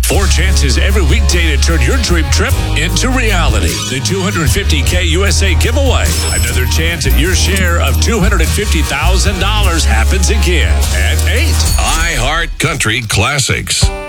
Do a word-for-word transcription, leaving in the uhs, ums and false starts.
Four chances every weekday to turn your dream trip into reality. The two hundred fifty K U S A giveaway. Another chance at your share of two hundred fifty thousand dollars happens again at eight. iHeart Country Classics.